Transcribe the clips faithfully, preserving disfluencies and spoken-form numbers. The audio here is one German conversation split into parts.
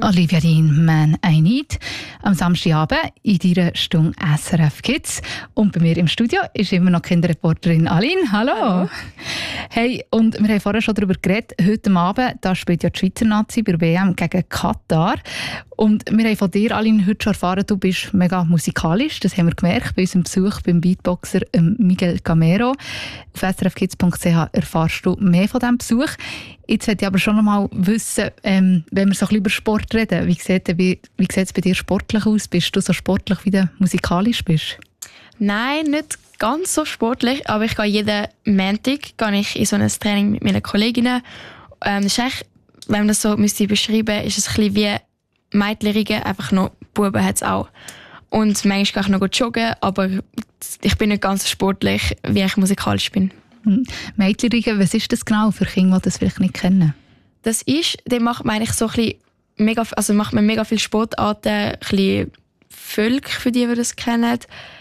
Olivia Dean, «Man I Need», am Samstagabend in deiner Stunde S R F Kids. Und bei mir im Studio ist immer noch Kinderreporterin Aline. Hallo. Hallo. Hey, und wir haben vorher schon darüber geredet. Heute Abend da spielt ja die Schweizer Nazi bei der W M gegen Katar. Und wir haben von dir, Aline, heute schon erfahren, du bist mega musikalisch. Das haben wir gemerkt bei unserem Besuch beim Beatboxer Miguel Gamero. Auf s r f kids punkt c h erfahrst du mehr von diesem Besuch. Jetzt möchte ich aber schon noch mal wissen, ähm, wenn wir so ein bisschen über Sport reden, wie sieht es wie, wie bei dir sportlich aus? Bist du so sportlich, wie du musikalisch bist? Nein, nicht ganz so sportlich, aber ich gehe jeden Montag gehe ich in so ein Training mit meinen Kolleginnen. Ähm, das ist eigentlich, wenn man das so müsste beschreiben, ist es ein bisschen wie Mädchenriegen, einfach noch Buben hat es auch. Und manchmal gehe ich noch joggen, aber ich bin nicht ganz so sportlich, wie ich musikalisch bin. Mädchenriegen, was ist das genau für Kinder, die das vielleicht nicht kennen? Das ist, dann macht man eigentlich so ein bisschen mega, also macht man mega viele Sportarten, ein bisschen Völk, für die, die das kennen.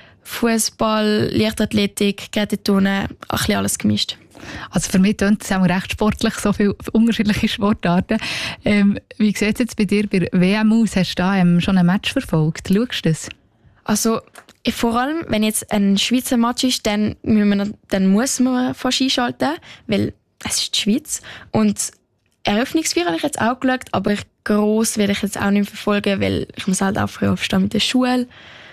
Fußball, Leichtathletik, Geräteturnen, ein bisschen alles gemischt. Also für mich klingt es auch recht sportlich, so viele unterschiedliche Sportarten. Ähm, wie sieht es jetzt bei dir bei W M aus? Hast du da ähm, schon ein Match verfolgt? Schaust du das? Also vor allem, wenn jetzt ein Schweizer Match ist, dann, man, dann muss man fast einschalten, weil es ist die Schweiz. Und Eröffnungsfeier habe ich jetzt auch geschaut, aber gross werde ich jetzt auch nicht verfolgen, weil ich muss halt auch früh aufstehen mit der Schule.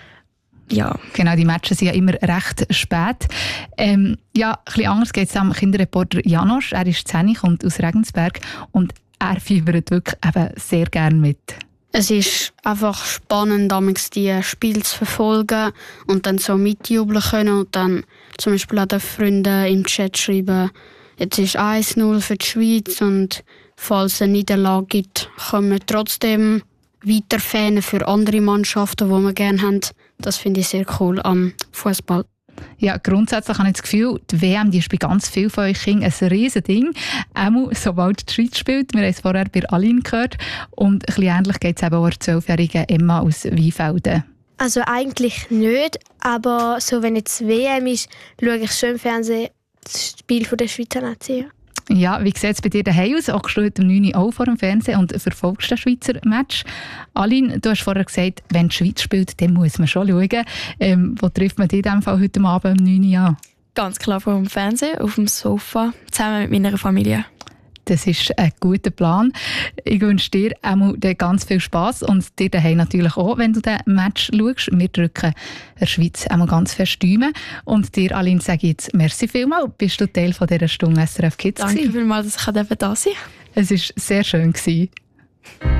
Ja. Genau, die Matches sind ja immer recht spät. Ähm, ja, ein bisschen anders geht es am Kinderreporter Janosch. Er ist zehn, kommt aus Regensberg und er fiebert wirklich eben sehr gerne mit. Es ist einfach spannend, die Spiele zu verfolgen und dann so mitjubeln können und dann zum Beispiel auch den Freunden im Chat schreiben, jetzt ist eins null für die Schweiz und falls es eine Niederlage gibt, können wir trotzdem weiter Fan für andere Mannschaften, die wir gerne haben. Das finde ich sehr cool am Fußball. Ja, grundsätzlich habe ich das Gefühl, die W M die ist bei ganz vielen von euch Kindern ein riesen Ding. Auch sobald die Schweiz spielt. Wir haben es vorher bei Aline gehört. Und ein bisschen ähnlich geht es eben auch der zwölfjährigen Emma aus Weinfelden. Also eigentlich nicht, aber so, wenn jetzt W M ist, schaue ich schon im Fernsehen das Spiel von der Schweizer Nazi. Ja, wie sieht es bei dir daheim aus? Auch du heute um neun Uhr auch vor dem Fernsehen und verfolgst das Schweizer Match. Aline, du hast vorher gesagt, wenn die Schweiz spielt, dann muss man schon schauen. Ähm, wo trifft man dich in diesem Fall heute Abend um neun Uhr an? Ganz klar vor dem Fernsehen, auf dem Sofa, zusammen mit meiner Familie. Das ist ein guter Plan. Ich wünsche dir auch ganz viel Spass und dir daheim natürlich auch, wenn du den Match schaust. Wir drücken der Schweiz auch ganz fest Däumen. Und dir, Aline, sage ich jetzt merci vielmals. Bist du Teil von dieser Stunde S R F Kids? Danke vielmals, dass ich da sein durfte. Es war sehr schön.